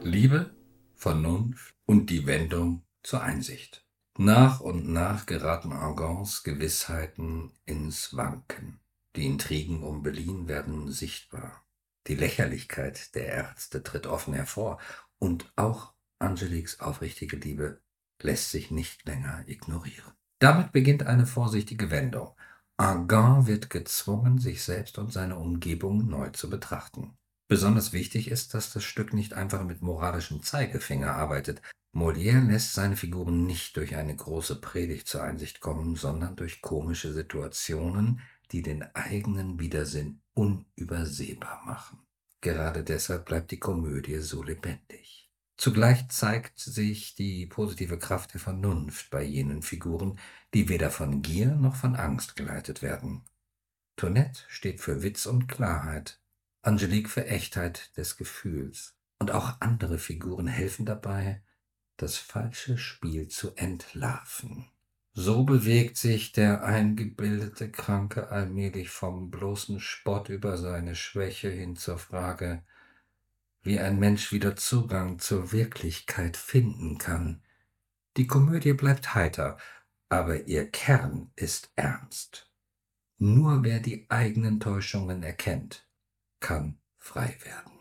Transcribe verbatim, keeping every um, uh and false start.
Liebe, Vernunft und die Wendung zur Einsicht. Nach und nach geraten Argans Gewissheiten ins Wanken. Die Intrigen um Berlin werden sichtbar. Die Lächerlichkeit der Ärzte tritt offen hervor und auch Angeliques aufrichtige Liebe lässt sich nicht länger ignorieren. Damit beginnt eine vorsichtige Wendung. Argan wird gezwungen, sich selbst und seine Umgebung neu zu betrachten. Besonders wichtig ist, dass das Stück nicht einfach mit moralischem Zeigefinger arbeitet. Molière lässt seine Figuren nicht durch eine große Predigt zur Einsicht kommen, sondern durch komische Situationen, die den eigenen Widersinn unübersehbar machen. Gerade deshalb bleibt die Komödie so lebendig. Zugleich zeigt sich die positive Kraft der Vernunft bei jenen Figuren, die weder von Gier noch von Angst geleitet werden. Toinette steht für Witz und Klarheit, Angelique für Echtheit des Gefühls. Und auch andere Figuren helfen dabei, das falsche Spiel zu entlarven. So bewegt sich der eingebildete Kranke allmählich vom bloßen Spott über seine Schwäche hin zur Frage, wie ein Mensch wieder Zugang zur Wirklichkeit finden kann. Die Komödie bleibt heiter, aber ihr Kern ist ernst. Nur wer die eigenen Täuschungen erkennt, kann frei werden.